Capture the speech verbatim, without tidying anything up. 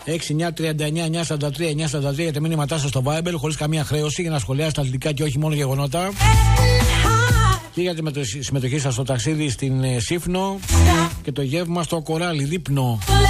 έξι εννιά τριάντα εννιά εννιά σαράντα τρία εννιά σαράντα τρία για τα μήνυματά σας στο Viber, χωρίς καμία χρέωση, για να σχολιάσετε αθλητικά και όχι μόνο γεγονότα. Και για τη συμμετοχή σας στο ταξίδι στην Σύφνο και το γεύμα στο Κοράλι, δείπνο.